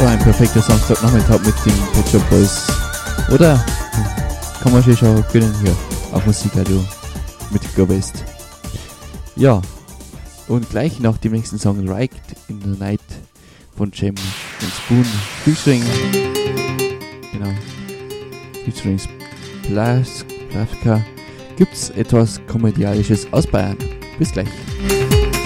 So ein perfekter Samstagnachmittag mit den Pet Shop Boys. Oder? Kann man sich schon gönnen hier auf Musikradio mit Go West. Ja, und gleich nach dem nächsten Song Right in the Night von Jem und Spoon featuring, genau, featuring Plaska, gibt's etwas Komödialisches aus Bayern. Bis gleich.